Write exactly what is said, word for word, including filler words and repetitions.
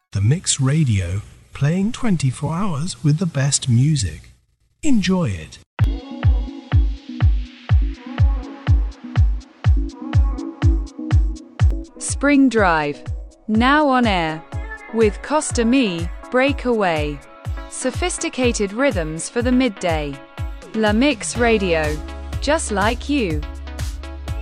The Mix Radio, playing twenty-four hours with the best music. Enjoy it. Spring Drive, now on air. With Costa Me, Breakaway. Sophisticated rhythms for the midday. La Mix Radio, just like you.